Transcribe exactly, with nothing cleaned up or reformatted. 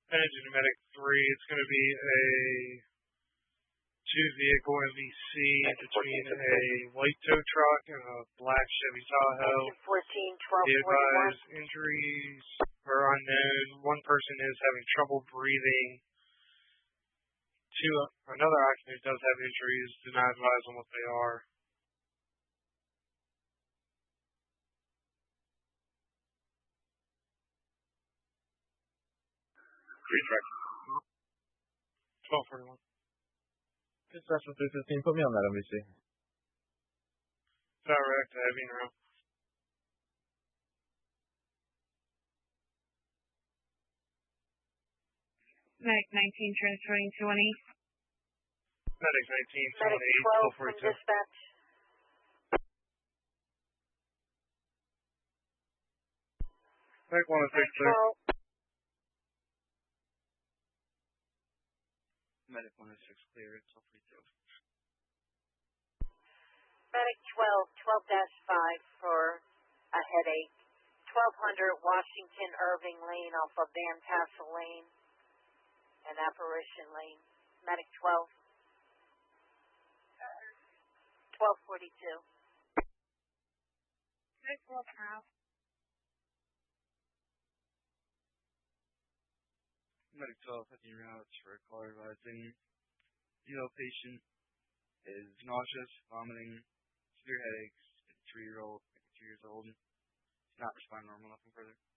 Engine Medic three, it's going to be a two vehicle M V C between a white tow truck and a black Chevy Tahoe. fourteen, twelve, The advised injuries are unknown. One person is having trouble breathing. Two, another occupant does have injuries. Do not advise on what they are. Three truck. twelve forty-one. Dispatch three fifteen, put me on that M V C. Direct to heavy now. Medic nineteen transferring to one eight. Medic nineteen to Medic one eight, twelve twelve from forty-two. dispatch. Medic one oh six, Medic twelve. Medic one oh six clear, twelve forty-two. Medic twelve, twelve dash five for a headache. twelve hundred Washington Irving Lane off of Van Tassel Lane and Apparition Lane. Medic twelve. twelve forty-two. Medic twelve half. Medic twelve, heading routes for a caller advising. The ill patient is nauseous, vomiting, severe headaches, two year old, two years old. Not responding normal, nothing further.